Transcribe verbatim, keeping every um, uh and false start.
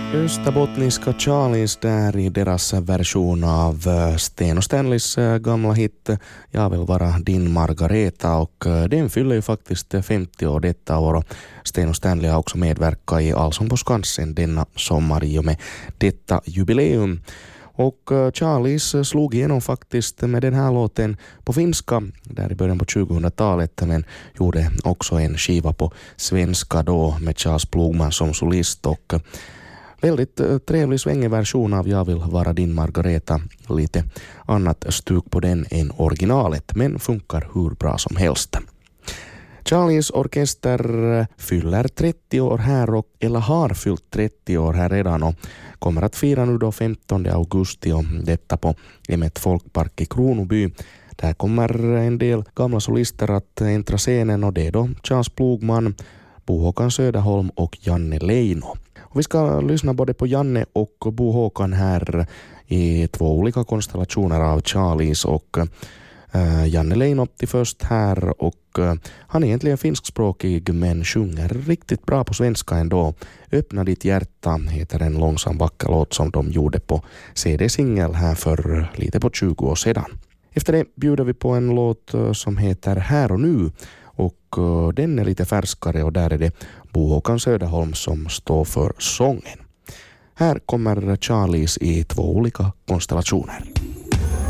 Österbottniska Charlies där i deras version av Sten och Stanleys gamla hit Jag vill vara din Margareta, och den fyller ju faktiskt femtio år detta år, och Sten och Stanley har också medverkat i Allsång på Skansen denna sommar i och med detta jubileum. Och Charlies slog igenom faktiskt med den här låten på finska där i början på tjugohundratalet, men gjorde också en skiva på svenska då med Charles Plugman som solist, och väldigt trevlig svängig version av Jag vill vara din Margareta. Lite annat stuk på den än originalet, men funkar hur bra som helst. Charlies orkester fyller trettio år här, och, eller har fyllt trettio år här redan, och kommer att fira nu då femtonde augusti, och detta på M ett Folkpark i Kronoby. Där kommer en del gamla solister att äntra scenen, och det är då Charles Plugman, Bo Håkan Söderholm och Janne Leino. Och vi ska lyssna både på Janne och Bo Håkan här i två olika konstellationer av Charlies, och äh, Janne Leino till först här, och äh, han är egentligen finskspråkig men sjunger riktigt bra på svenska ändå. Öppna ditt hjärta heter en långsam vacker låt som de gjorde på C D-singel här för lite på tjugo år sedan. Efter det bjuder vi på en låt som heter Här och nu, och uh, den är lite färskare, och där är det Bo Håkan Söderholm som står för sången. Här kommer Charlies i två olika konstellationer.